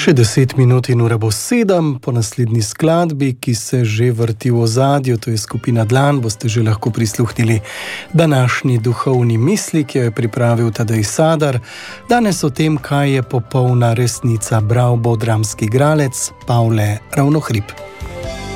Še 10 minut in ura bo 7 po naslednji skladbi, ki se že vrti v ozadju, to je skupina Dlan, boste že lahko prisluhnili današnji duhovni misli, ki jo je pripravil Tadej Sadar. Danes o tem, kaj je popolna resnica, bral bo dramski igralec Pavle Ravnohrib.